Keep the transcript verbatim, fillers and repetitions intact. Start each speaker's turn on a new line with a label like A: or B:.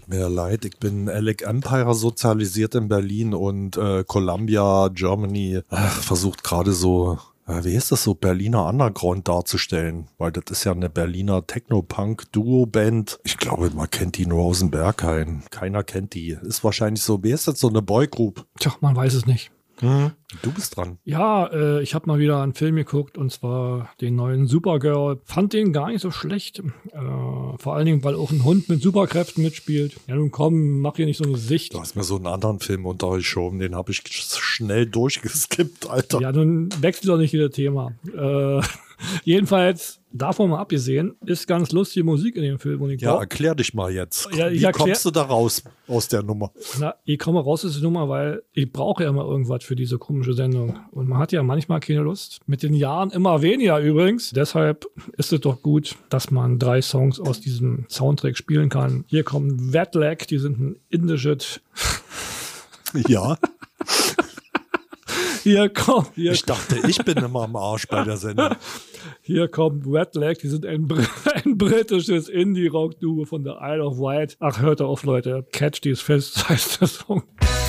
A: tut mir leid, ich bin Alec Empire sozialisiert in Berlin und äh, Columbia, Germany, ach, versucht gerade so, äh, wie heißt das so, Berliner Underground darzustellen, weil das ist ja eine Berliner Techno-Punk-Duo-Band. Ich glaube, man kennt die nur aus dem Berghain. Keiner kennt die. Ist wahrscheinlich so, wie ist das, so eine Boygroup?
B: Tja, man weiß es nicht.
A: Hm, du bist dran.
B: Ja, äh, ich habe mal wieder einen Film geguckt und zwar den neuen Supergirl. Fand den gar nicht so schlecht. Äh, vor allen Dingen, weil auch ein Hund mit Superkräften mitspielt. Ja, nun komm, mach hier nicht so eine Sicht.
A: Du hast mir so einen anderen Film untergeschoben, den habe ich schnell durchgeskippt, Alter.
B: Ja, nun wechselt doch nicht wieder Thema. Äh, jedenfalls, davon mal abgesehen, ist ganz lustige Musik in dem Film. Und ich
A: Ja,
B: glaub,
A: erklär dich mal jetzt.
B: Ja, ich
A: Wie
B: erklär-
A: kommst du da raus aus der Nummer?
B: Na, ich komme raus aus der Nummer, weil ich brauche ja immer irgendwas für diese komische Sendung. Und man hat ja manchmal keine Lust. Mit den Jahren immer weniger übrigens. Deshalb ist es doch gut, dass man drei Songs aus diesem Soundtrack spielen kann. Hier kommt Wet Leg, die sind ein indisches.
A: Ja.
B: Hier kommt, hier,
A: Ich dachte, ich bin immer am Arsch bei der Sendung.
B: hier kommt Wet Leg, die sind ein, Br- ein britisches Indie-Rock-Duo von der Isle of Wight. Ach, hört auf, Leute. Catch dies fest, heißt der Song.